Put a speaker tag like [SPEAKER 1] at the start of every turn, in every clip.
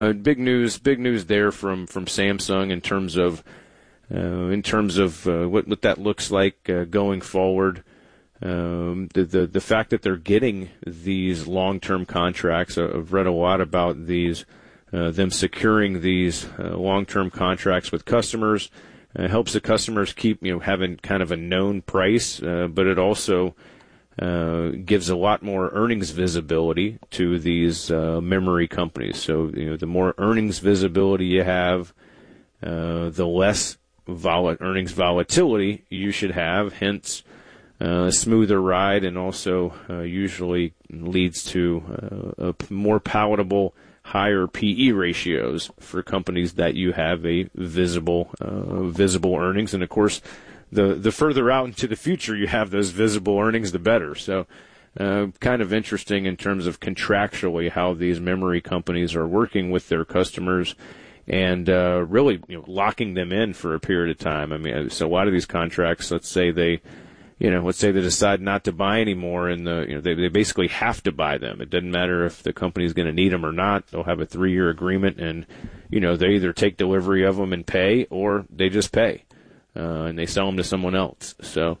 [SPEAKER 1] Big news there from Samsung in terms of what that looks like going forward. The fact that they're getting these long-term contracts, I've read a lot about these, them securing these long-term contracts with customers. Helps the customers keep having kind of a known price, but it also gives a lot more earnings visibility to these memory companies. So the more earnings visibility you have, the less earnings volatility you should have. Hence, a smoother ride, and also usually leads to a more palatable, higher PE ratios for companies that you have a visible earnings. And of course, the further out into the future you have those visible earnings, the better. So kind of interesting in terms of contractually how these memory companies are working with their customers and really locking them in for a period of time. I mean, so a lot of these contracts, let's say they decide not to buy anymore, and they basically have to buy them. It doesn't matter if the company's going to need them or not. They'll have a 3-year agreement, and they either take delivery of them and pay, or they just pay, and they sell them to someone else. So,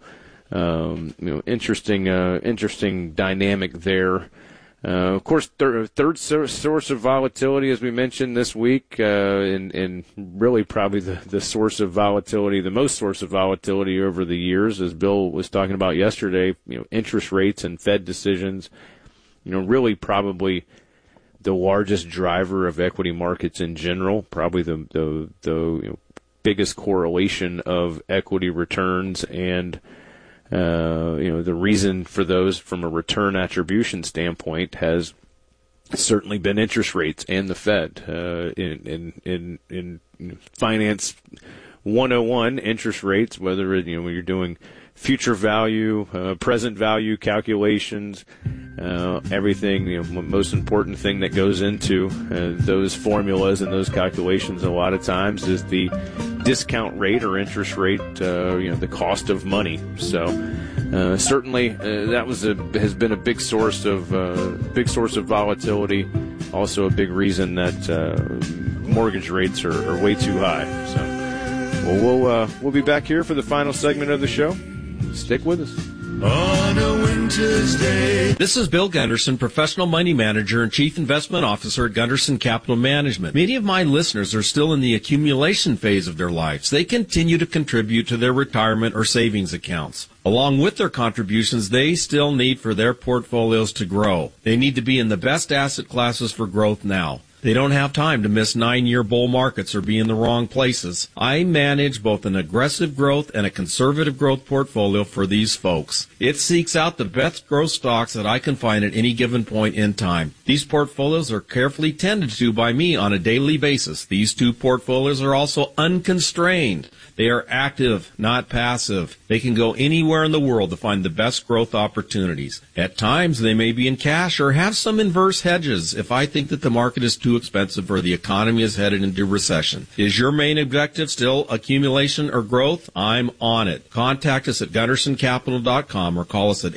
[SPEAKER 1] interesting dynamic there. Of course, third source of volatility, as we mentioned this week, and really probably the source of volatility, the most source of volatility over the years, as Bill was talking about yesterday, interest rates and Fed decisions, really probably the largest driver of equity markets in general, probably the biggest correlation of equity returns and the reason for those from a return attribution standpoint has certainly been interest rates and the Fed. In finance 101, interest rates, whether when you're doing future value, present value calculations, everything, most important thing that goes into those formulas and those calculations a lot of times is the discount rate or interest rate, the cost of money. So certainly that has been a big source of volatility. Also a big reason that mortgage rates are way too high. So we'll be back here for the final segment of the show. Stick with us.
[SPEAKER 2] On a winter's day.
[SPEAKER 3] This is Bill Gunderson, Professional Money Manager and Chief Investment Officer at Gunderson Capital Management. Many of my listeners are still in the accumulation phase of their lives. They continue to contribute to their retirement or savings accounts. Along with their contributions, they still need for their portfolios to grow. They need to be in the best asset classes for growth now. They don't have time to miss 9-year bull markets or be in the wrong places. I manage both an aggressive growth and a conservative growth portfolio for these folks. It seeks out the best growth stocks that I can find at any given point in time. These portfolios are carefully tended to by me on a daily basis. These two portfolios are also unconstrained. They are active, not passive. They can go anywhere in the world to find the best growth opportunities. At times, they may be in cash or have some inverse hedges if I think that the market is too expensive or the economy is headed into recession. Is your main objective still accumulation or growth? I'm on it. Contact us at GundersonCapital.com or call us at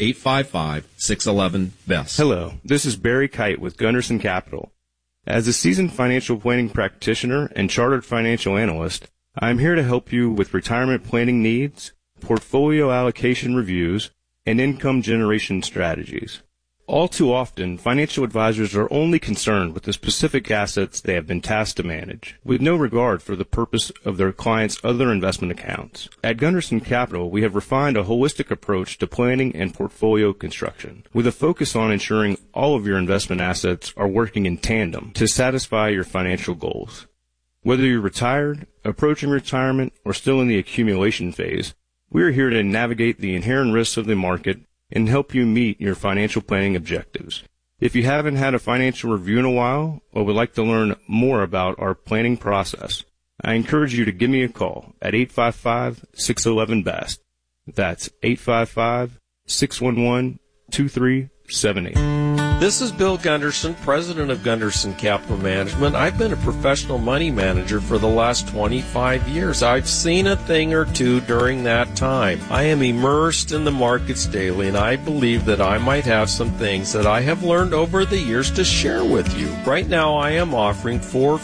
[SPEAKER 3] 855-611-BEST.
[SPEAKER 4] Hello, this is Barry Kite with Gunderson Capital. As a seasoned financial planning practitioner and chartered financial analyst, I'm here to help you with retirement planning needs, portfolio allocation reviews, and income generation strategies. All too often, financial advisors are only concerned with the specific assets they have been tasked to manage, with no regard for the purpose of their clients' other investment accounts. At Gunderson Capital, we have refined a holistic approach to planning and portfolio construction, with a focus on ensuring all of your investment assets are working in tandem to satisfy your financial goals. Whether you're retired, approaching retirement, or still in the accumulation phase, we are here to navigate the inherent risks of the market and help you meet your financial planning objectives. If you haven't had a financial review in a while or would like to learn more about our planning process, I encourage you to give me a call at 855-611-BEST. That's 855-611-2378.
[SPEAKER 3] This is Bill Gunderson, president of Gunderson Capital Management. I've been a professional money manager for the last 25 years. I've seen a thing or two during that time. I am immersed in the markets daily, and I believe that I might have some things that I have learned over the years to share with you. Right now, I am offering 4